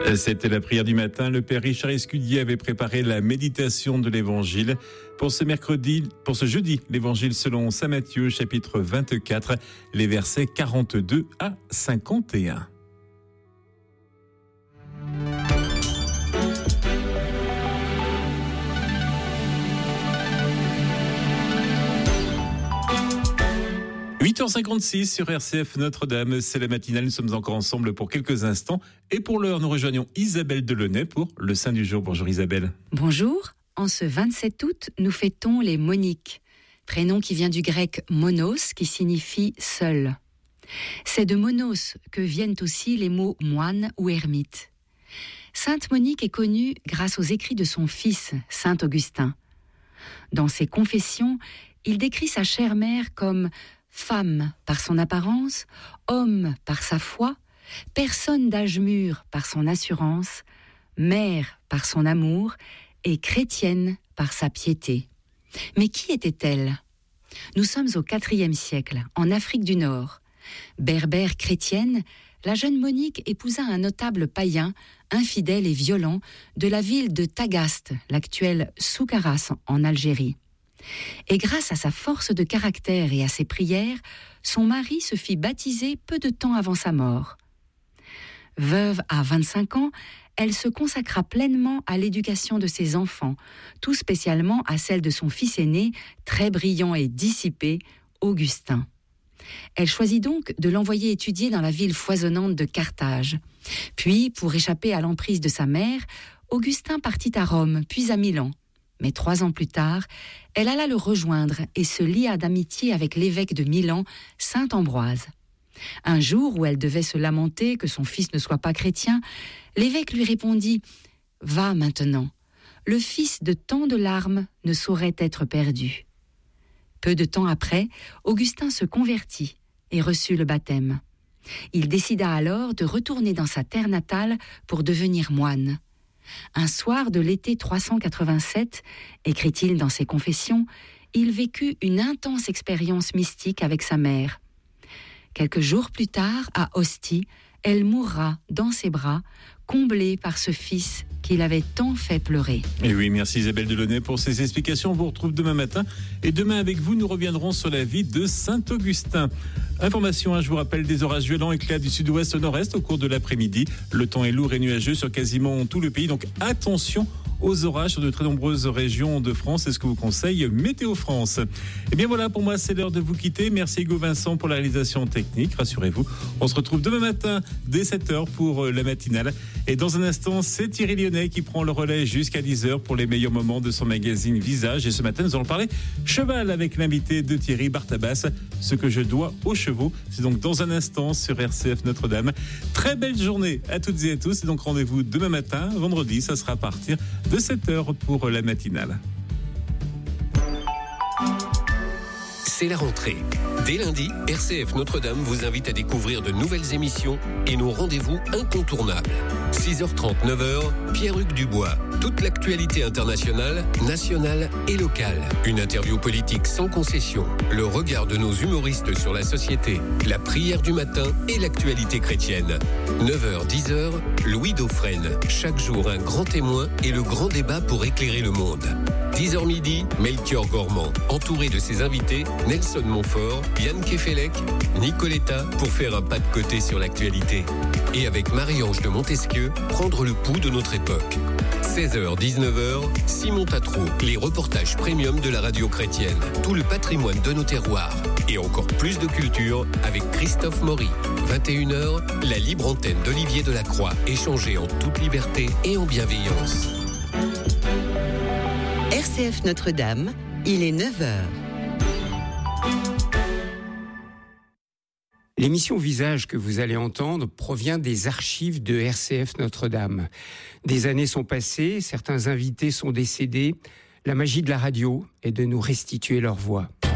C'était la prière du matin. Le père Richard Escudier avait préparé la méditation de l'Évangile. Pour ce jeudi, l'Évangile selon saint Matthieu, chapitre 24, les versets 42 à 51. « 8h56 sur RCF Notre-Dame, c'est la matinale, nous sommes encore ensemble pour quelques instants. Et pour l'heure, nous rejoignons Isabelle Delaunay pour le Saint du jour. Bonjour Isabelle. Bonjour, en ce 27 août, nous fêtons les Moniques, prénom qui vient du grec monos, qui signifie seul. C'est de monos que viennent aussi les mots moine ou ermite. Sainte Monique est connue grâce aux écrits de son fils, saint Augustin. Dans ses confessions, il décrit sa chère mère comme femme par son apparence, homme par sa foi, personne d'âge mûr par son assurance, mère par son amour et chrétienne par sa piété. Mais qui était-elle ? Nous sommes au IVe siècle, en Afrique du Nord. Berbère chrétienne, la jeune Monique épousa un notable païen, infidèle et violent, de la ville de Tagaste, l'actuelle Soukaras en Algérie. Et grâce à sa force de caractère et à ses prières, son mari se fit baptiser peu de temps avant sa mort. Veuve à 25 ans, elle se consacra pleinement à l'éducation de ses enfants, tout spécialement à celle de son fils aîné, très brillant et dissipé, Augustin. Elle choisit donc de l'envoyer étudier dans la ville foisonnante de Carthage. Puis, pour échapper à l'emprise de sa mère, Augustin partit à Rome, puis à Milan. Mais 3 ans plus tard, elle alla le rejoindre et se lia d'amitié avec l'évêque de Milan, saint Ambroise. Un jour où elle devait se lamenter que son fils ne soit pas chrétien, l'évêque lui répondit « Va maintenant, le fils de tant de larmes ne saurait être perdu. » Peu de temps après, Augustin se convertit et reçut le baptême. Il décida alors de retourner dans sa terre natale pour devenir moine. Un soir de l'été 387, écrit-il dans ses confessions, il vécut une intense expérience mystique avec sa mère. Quelques jours plus tard, à Ostie, elle mourra dans ses bras, comblée par ce fils qui l'avait tant fait pleurer. Et oui, merci Isabelle Delaunay pour ces explications. On vous retrouve demain matin. Et demain avec vous, nous reviendrons sur la vie de Saint-Augustin. Information, je vous rappelle, des orages violents éclats du sud-ouest au nord-est au cours de l'après-midi. Le temps est lourd et nuageux sur quasiment tout le pays. Donc attention aux orages sur de très nombreuses régions de France. C'est ce que vous conseille Météo France. Et bien voilà, pour moi, c'est l'heure de vous quitter. Merci Hugo Vincent pour la réalisation technique. Rassurez-vous, on se retrouve demain matin dès 7h pour la matinale. Et dans un instant, c'est Thierry Lyonnais qui prend le relais jusqu'à 10h pour les meilleurs moments de son magazine Visage. Et ce matin, nous allons parler cheval avec l'invité de Thierry Bartabas, ce que je dois aux chevaux. C'est donc dans un instant sur RCF Notre-Dame. Très belle journée à toutes et à tous. Et donc rendez-vous demain matin, vendredi, ça sera à partir de 7h pour la matinale. C'est la rentrée. Dès lundi, RCF Notre-Dame vous invite à découvrir de nouvelles émissions et nos rendez-vous incontournables. 6h30, 9h, Pierre-Hugues Dubois. Toute l'actualité internationale, nationale et locale. Une interview politique sans concession. Le regard de nos humoristes sur la société. La prière du matin et l'actualité chrétienne. 9h, 10h, Louis Dauphren. Chaque jour, un grand témoin et le grand débat pour éclairer le monde. 10h midi, Melchior Gormand. Entouré de ses invités, Nelson Montfort, Yann Kefelec, Nicoletta, pour faire un pas de côté sur l'actualité. Et avec Marie-Ange de Montesquieu, prendre le pouls de notre époque. 16h, 19h, Simon Tatro, les reportages premium de la radio chrétienne. Tout le patrimoine de nos terroirs. Et encore plus de culture avec Christophe Maury. 21h, la libre antenne d'Olivier Delacroix. Échangée en toute liberté et en bienveillance. RCF Notre-Dame, il est 9h. L'émission Visage que vous allez entendre provient des archives de RCF Notre-Dame. Des années sont passées, certains invités sont décédés. La magie de la radio est de nous restituer leur voix.